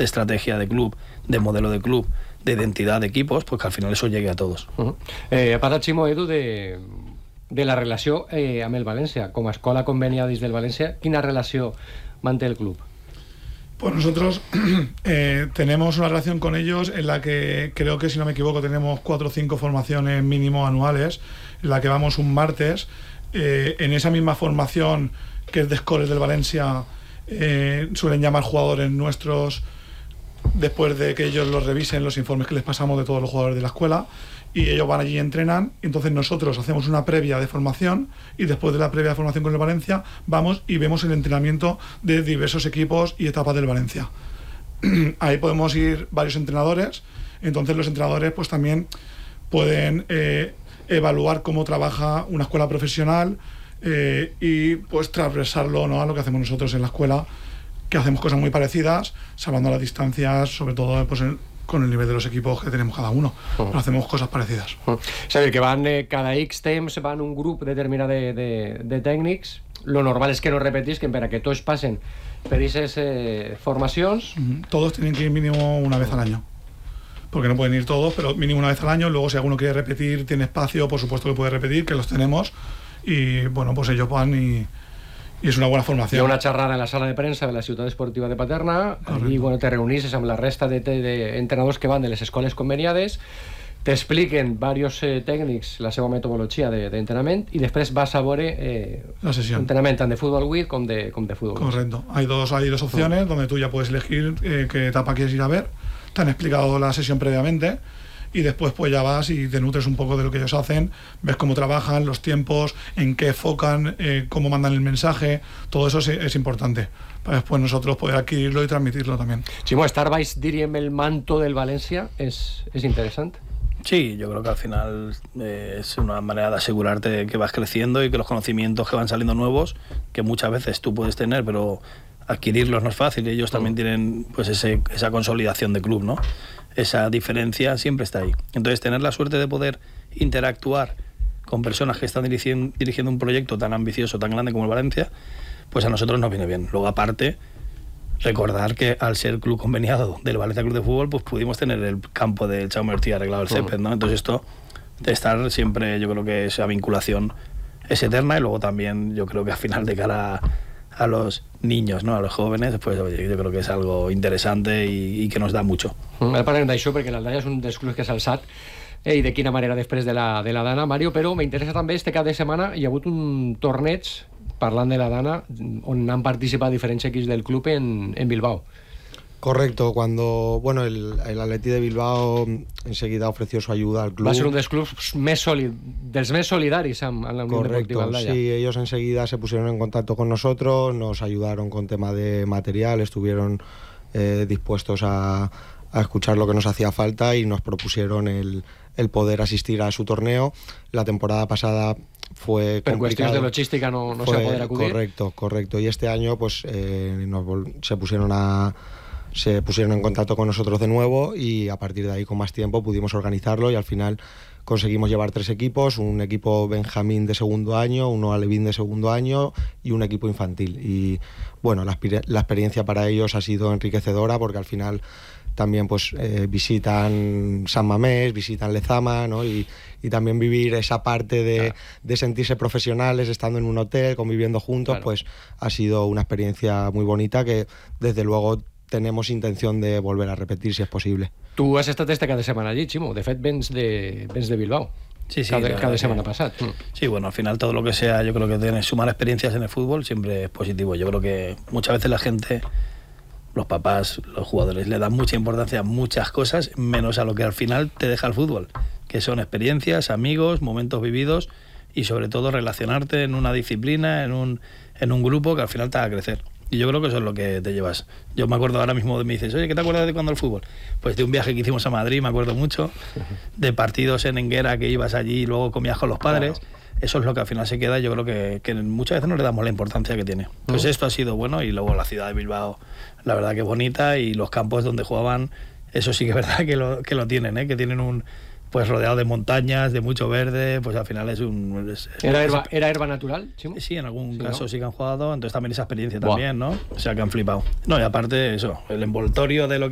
de estrategia de club, de modelo de club, de identidad de equipos, pues que al final eso llegue a todos. Parla, Ximo, Edu, de la relació amb el València. Com a escola conveniada des del València, quina relació manté el club? Pues nosotros tenemos una relación con ellos en la que creo que, si no me equivoco, tenemos 4 o 5 formaciones mínimo anuales, en la que vamos un martes. En esa misma formación, que es de escoles del Valencia, suelen llamar jugadores nuestros después de que ellos los revisen, los informes que les pasamos de todos los jugadores de la escuela, y ellos van allí y entrenan. Entonces nosotros hacemos una previa de formación, y después de la previa de formación con el Valencia vamos y vemos el entrenamiento de diversos equipos y etapas del Valencia. Ahí podemos ir varios entrenadores. Entonces los entrenadores pues también pueden evaluar cómo trabaja una escuela profesional, y pues transversarlo, ¿no?, a lo que hacemos nosotros en la escuela, que hacemos cosas muy parecidas, salvando las distancias, sobre todo pues con el nivel de los equipos que tenemos cada uno, pero hacemos cosas parecidas. És a dir, que van cada X temps, van un grup determinat de tècnics. Lo normal és que no repetisquen per a que tots passen per aquestes formacions. Todos tienen que ir mínimo una vez al año, porque no pueden ir todos, pero mínimo una vez al año. Luego, si alguno quiere repetir, tiene espacio, por supuesto que puede repetir, que los tenemos, y bueno, pues ellos van y és una bona formació. Hi ha una xerrada en la sala de premsa de la ciutat esportiva de Paterna. Allí, bueno, te reunisses amb la resta d'entrenadors que van de les escoles conveniades, t'expliquen diversos tècnics la seva metodologia d'entrenament, i després vas a veure la sesión, entrenament tant de fútbol 8 com de fútbol. Correcto. Hay dos opciones donde tú ya puedes elegir qué etapa quieres ir a ver. Te han explicado la sesión previamente, y después pues ya vas y te nutres un poco de lo que ellos hacen, ves cómo trabajan, los tiempos, en qué enfocan, cómo mandan el mensaje. Todo eso es importante para después nosotros poder adquirirlo y transmitirlo también. Ximo, estar baix, diríem, el manto del València es interesante. Sí, yo creo que al final es una manera de asegurarte que vas creciendo y que los conocimientos que van saliendo nuevos, que muchas veces tú puedes tener, pero adquirirlos no es fácil, y ellos también tienen pues esa consolidación de club, ¿no? Esa diferencia siempre está ahí. Entonces, tener la suerte de poder interactuar con personas que están dirigiendo un proyecto tan ambicioso, tan grande como el Valencia, pues a nosotros nos viene bien. Luego, aparte, recordar que al ser club conveniado del Valencia Club de Fútbol, pues pudimos tener el campo del Jaume Ortí arreglado, el césped, ¿no? Entonces, esto de estar siempre, yo creo que esa vinculación es eterna, y luego también yo creo que al final, de cara a los niños, ¿no?, a los jóvenes, pues oye, yo creo que es algo interesante i que nos da mucho. Ara parlem d'això, perquè l'Aldaya és un dels clubs que s'ha alçat, i de quina manera després de la Dana, Mario, però m'interessa també este cap de setmana hi ha hagut un torneig, parlant de la Dana, on han participat diferents equips del club en Bilbao. Correcto, cuando el Atleti de Bilbao enseguida ofreció su ayuda al club. Va a ser un dels clubs dels més solidaris amb la Unión Deportiva Aldaya. Sí, ellos enseguida se pusieron en contacto con nosotros, nos ayudaron con tema de material, estuvieron dispuestos a escuchar lo que nos hacía falta, y nos propusieron el poder asistir a su torneo. La temporada pasada fue por complicado. Cuestiones de logística no se va a poder acudir. Correcto. Y este año pues se pusieron en contacto con nosotros de nuevo, y a partir de ahí, con más tiempo, pudimos organizarlo, y al final conseguimos llevar 3 equipos, un equipo Benjamín de segundo año, uno Alevín de segundo año y un equipo infantil. Y bueno, la experiencia para ellos ha sido enriquecedora, porque al final también pues visitan San Mamés, visitan Lezama, ¿no? Y también vivir esa parte de sentirse profesionales estando en un hotel, conviviendo juntos, claro, pues ha sido una experiencia muy bonita, que desde luego tenemos intención de volver a repetir, si es posible. Tu has estat cada setmana allí, Ximo. De fet, vens de Bilbao. Sí, cada semana pasada. Sí, bueno, al final todo lo que sea, yo creo que sumar experiencias en el fútbol siempre es positivo. Yo creo que muchas veces la gente, los papás, los jugadores, le dan mucha importancia a muchas cosas, menos a lo que al final te deja el fútbol, que son experiencias, amigos, momentos vividos, y sobre todo relacionarte en una disciplina, en un grupo que al final te haga crecer. Y yo creo que eso es lo que te llevas. Yo me acuerdo ahora mismo, me dices, oye, ¿qué te acuerdas de cuando el fútbol? Pues de un viaje que hicimos a Madrid, me acuerdo mucho, de partidos en Enguera, que ibas allí y luego comías con los padres. Claro. Eso es lo que al final se queda. Yo creo que muchas veces no le damos la importancia que tiene. Pues esto ha sido bueno, y luego la ciudad de Bilbao, la verdad que es bonita, y los campos donde jugaban, eso sí que es verdad que lo tienen, que tienen pues rodeado de montañas, de mucho verde, pues al final es un... ¿Era herba natural, Ximo? Sí, en algún caso sí que han jugado, entonces también esa experiencia también, ¿no? O sea, que han flipado. No, y aparte eso, el envoltorio de lo